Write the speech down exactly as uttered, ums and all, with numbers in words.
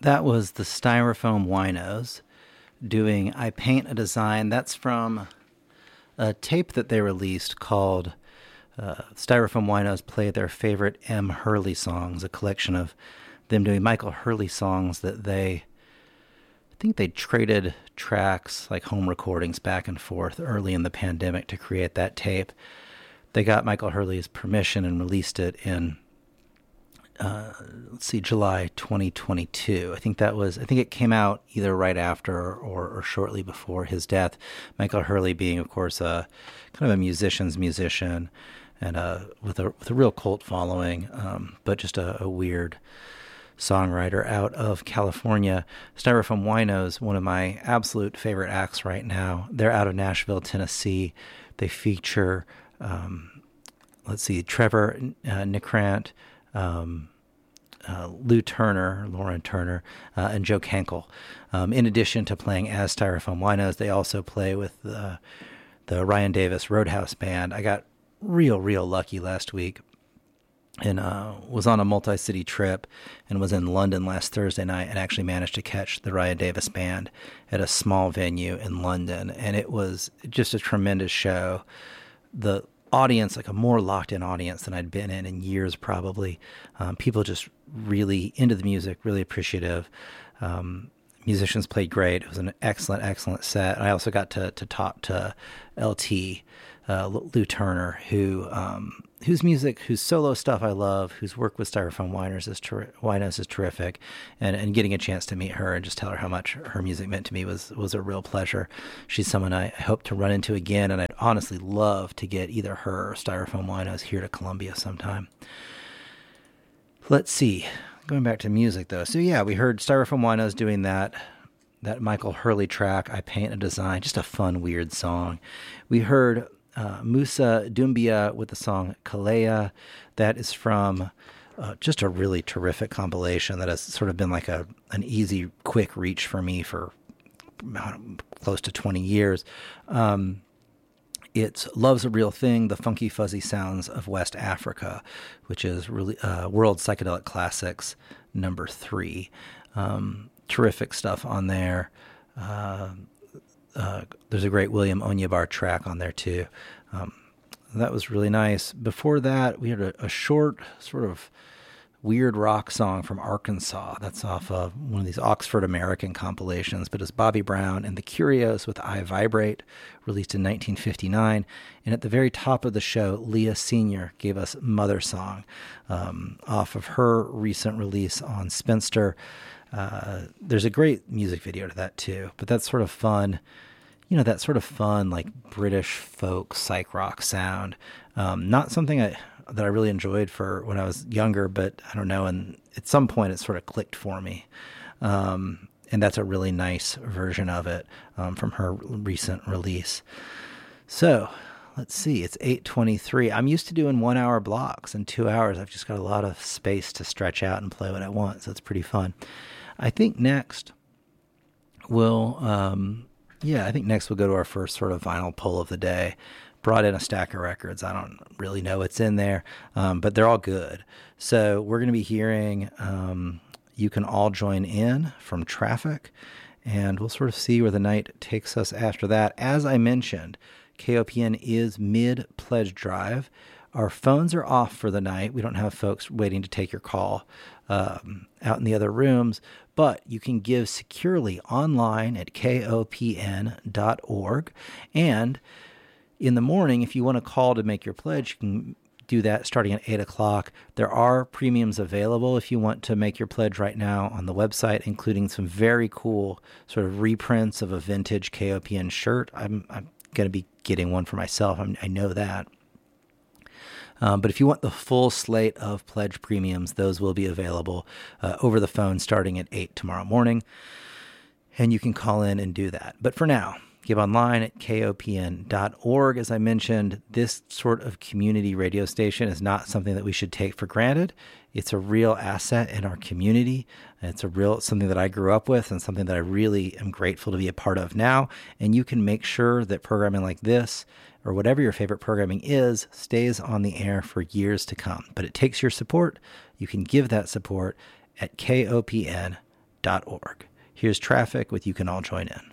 That was the Styrofoam Winos doing I Paint a Design. That's from a tape that they released called uh, Styrofoam Winos Play Their Favorite M. Hurley Songs, a collection of them doing Michael Hurley songs that they, I think they traded tracks, like home recordings, back and forth early in the pandemic to create that tape. They got Michael Hurley's permission and released it in Uh, let's see, July twenty twenty-two. I think that was, I think it came out either right after or, or shortly before his death. Michael Hurley being, of course, a kind of a musician's musician and uh, with a with a real cult following, um, but just a, a weird songwriter out of California. Styrofoam Winos, one of my absolute favorite acts right now. They're out of Nashville, Tennessee. They feature, um, let's see, Trevor uh, Nickrant, Um, uh, Lou Turner, Lauren Turner, uh, and Joe Kenkel. Um, in addition to playing as Styrofoam Winos, they also play with the, the Ryan Davis Roadhouse Band. I got real, real lucky last week and uh, was on a multi-city trip and was in London last Thursday night and actually managed to catch the Ryan Davis Band at a small venue in London. And it was just a tremendous show. The audience, like a more locked-in audience than I'd been in in years probably. Um, people just really into the music, really appreciative. Um, musicians played great. It was an excellent, excellent set. And I also got to to talk to L T, uh, Lou Turner, who um, whose music, whose solo stuff I love, whose work with Styrofoam Winos is, ter- Winos is terrific, and, and getting a chance to meet her and just tell her how much her music meant to me was, was a real pleasure. She's someone I hope to run into again, and I'd honestly love to get either her or Styrofoam Winos here to Columbia sometime. Let's see. Going back to music, though. So, yeah, we heard Styrofoam Winos doing that, that Michael Hurley track, I Paint a Design, just a fun, weird song. We heard Uh, Musa Dumbia with the song Kalea. That is from uh, just a really terrific compilation that has sort of been like a an easy, quick reach for me for uh, close to twenty years. Um, it's Love's a Real Thing, The Funky Fuzzy Sounds of West Africa, which is really uh, World Psychedelic Classics number three. Um, terrific stuff on there. Uh, Uh, there's a great William Onyeabor track on there too. Um, that was really nice. Before that, we had a, a short sort of weird rock song from Arkansas. That's off of one of these Oxford American compilations, but it's Bobby Brown and the Curios with I Vibrate, released in nineteen fifty-nine. And at the very top of the show, Leah Senior gave us Mother Song, um, off of her recent release on Spinster. Uh, there's a great music video to that too, but that's sort of fun, you know, that sort of fun, like British folk psych rock sound. Um, not something I, that I really enjoyed for when I was younger, but I don't know. And at some point it sort of clicked for me. Um, and that's a really nice version of it, um, from her recent release. So let's see, it's eight twenty-three. I'm used to doing one hour blocks. In two hours, I've just got a lot of space to stretch out and play what I want. So it's pretty fun. I think next we'll, um, yeah, I think next we'll go to our first sort of vinyl pull of the day. Brought in a stack of records. I don't really know what's in there, um, but they're all good. So we're going to be hearing um, You Can All Join In from Traffic, and we'll sort of see where the night takes us after that. As I mentioned, K O P N is mid-pledge drive. Our phones are off for the night. We don't have folks waiting to take your call um, out in the other rooms, but you can give securely online at K O P N dot org. And in the morning, if you want to call to make your pledge, you can do that starting at eight o'clock. There are premiums available if you want to make your pledge right now on the website, including some very cool sort of reprints of a vintage K O P N shirt. I'm, I'm going to be getting one for myself. I'm, I know that. Um, but if you want the full slate of pledge premiums, those will be available uh, over the phone starting at eight tomorrow morning. And you can call in and do that. But for now, give online at K O P N dot org. As I mentioned, this sort of community radio station is not something that we should take for granted. It's a real asset in our community. It's a real something that I grew up with and something that I really am grateful to be a part of now. And you can make sure that programming like this, or whatever your favorite programming is, stays on the air for years to come. But it takes your support. You can give that support at K O P N dot org. Here's traffic with You Can All Join In.